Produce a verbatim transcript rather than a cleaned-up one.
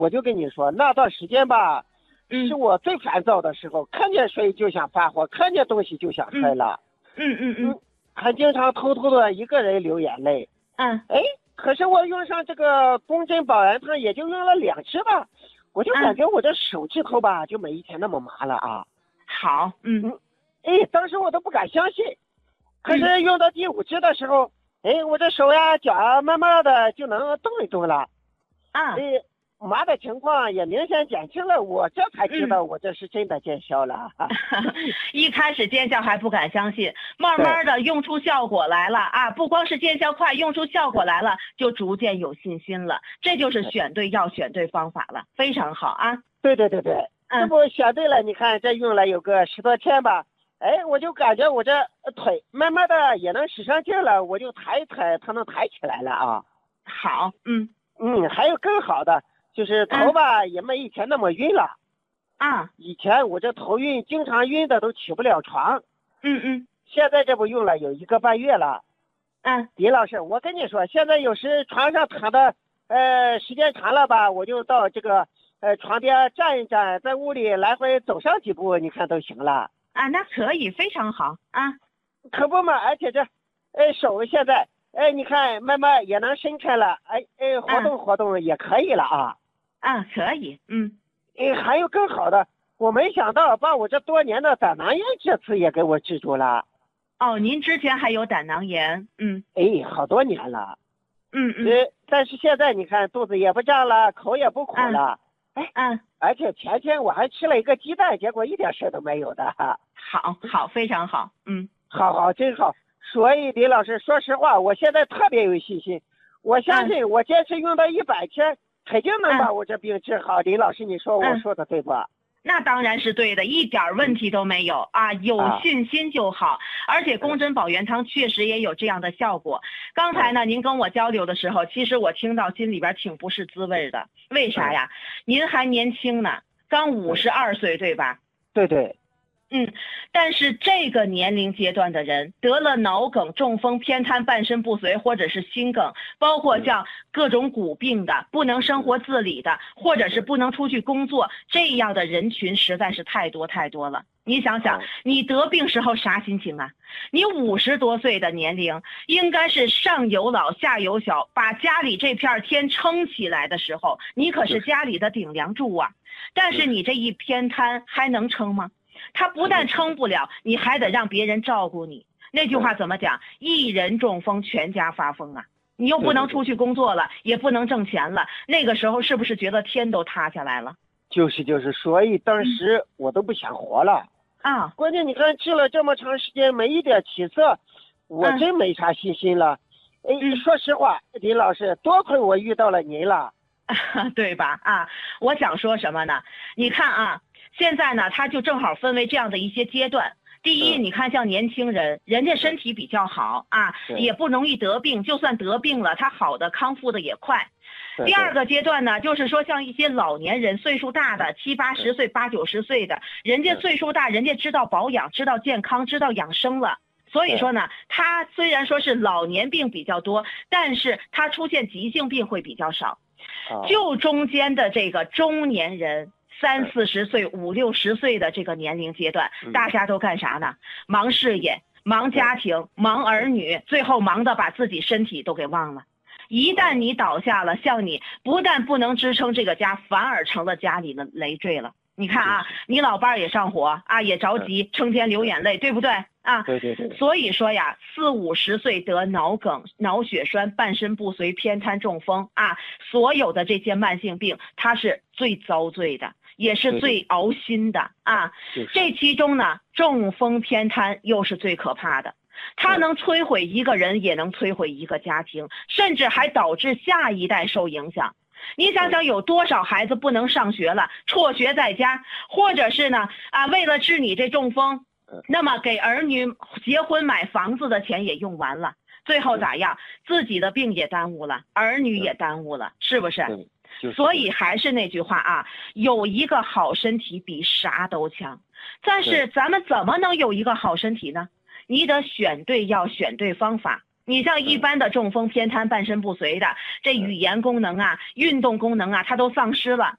我就跟你说，那段时间吧， 嗯是我最烦躁的时候，看见水就想发火，看见东西就想摔了。 嗯嗯嗯还经常偷偷的一个人流眼泪。 嗯哎，可是我用上这个公针保元汤也就用了两次吧，我就感觉我这手指头吧就没以前那么麻了啊。 好，嗯嗯，哎，当时我都不敢相信。可是用到第五支的时候，哎，我这手呀脚啊慢慢的就能动一动了。 啊哎，麻的情况也明显减轻了，我这才知道我这是真的见效了。 一开始见效还不敢相信，慢慢的用出效果来了啊！不光是见效快，用出效果来了，就逐渐有信心了。这就是选对药、选对方法了，非常好啊！ 对对对对，这不选对了？你看这用了有个十多天吧，哎，我就感觉我这腿慢慢的也能使上劲了，我就抬一抬，它能抬起来了啊。 好，嗯嗯，还有更好的，就是头吧也没以前那么晕了。 啊， 以前我这头晕，经常晕的都起不了床。 嗯嗯现在这不用了有一个半月了。 嗯， 李老师，我跟你说，现在有时床上躺的，呃，时间长了吧，我就到这个呃床边站一站，在屋里来回走上几步，你看都行了。 啊，那可以，非常好啊。 可不嘛，而且这，哎，手现在，哎，你看慢慢也能伸开了，哎哎，活动活动也可以了啊。 啊，可以，嗯。 哎，还有更好的，我没想到把我这多年的胆囊炎这次也给我治住了。 哦，您之前还有胆囊炎，嗯。 哎，好多年了。 嗯嗯。 呃，但是现在你看肚子也不胀了，口也不苦了。 哎嗯。 而且前天我还吃了一个鸡蛋，结果一点事都没有的。 好，好，非常好，嗯。 好好，真好。所以李老师，说实话，我现在特别有信心，我相信我坚持用到一百天。肯定能把我这病治好。李老师，你说我说的对不？ 那当然是对的，一点问题都没有啊！有信心就好，而且公针保元汤确实也有这样的效果。刚才呢，您跟我交流的时候，其实我听到心里边挺不是滋味的。为啥呀？您还年轻呢，刚五十二岁，对吧？ 对对。 嗯，但是这个年龄阶段的人得了脑梗、中风、偏瘫、半身不遂，或者是心梗，包括像各种骨病的、不能生活自理的，或者是不能出去工作，这样的人群实在是太多太多了。你想想，你得病时候啥心情啊？你五十多岁的年龄，应该是上有老下有小，把家里这片天撑起来的时候，你可是家里的顶梁柱啊。但是你这一偏瘫还能撑吗？他不但撑不了，你还得让别人照顾你。那句话怎么讲？一人中风，全家发疯啊！你又不能出去工作了，也不能挣钱了，那个时候是不是觉得天都塌下来了？ 就是就是，所以当时我都不想活了啊！ 关键你看治了这么长时间没一点起色，我真没啥信心了。哎、嗯，说实话，林老师，多亏我遇到了您了， 对吧？啊，我想说什么呢？你看啊。现在呢，他就正好分为这样的一些阶段。第一，你看像年轻人，人家身体比较好啊，也不容易得病，就算得病了，他好的康复的也快。第二个阶段呢，就是说像一些老年人，岁数大的七八十岁、八九十岁的，人家岁数大，人家知道保养，知道健康，知道养生了。所以说呢，他虽然说是老年病比较多，但是他出现急性病会比较少。就中间的这个中年人。三四十岁、五六十岁的这个年龄阶段，大家都干啥呢？忙事业、忙家庭、忙儿女，最后忙得把自己身体都给忘了。一旦你倒下了，像你不但不能支撑这个家，反而成了家里的累赘了。你看啊，你老伴儿也上火啊，也着急，成天流眼泪，对不对啊？ 对对对。 所以说呀，四五十岁得脑梗、脑血栓、半身不遂、偏瘫、中风啊，所有的这些慢性病，它是最遭罪的。也是最熬心的啊！这其中呢，中风偏瘫又是最可怕的，它能摧毁一个人，也能摧毁一个家庭，甚至还导致下一代受影响。你想想，有多少孩子不能上学了，辍学在家，或者是呢啊，为了治你这中风，那么给儿女结婚买房子的钱也用完了，最后咋样？自己的病也耽误了，儿女也耽误了，是不是？所以还是那句话啊，有一个好身体比啥都强。但是咱们怎么能有一个好身体呢？你得选对药，选对方法。你像一般的中风、偏瘫、半身不遂的，这语言功能啊、运动功能啊，它都丧失了。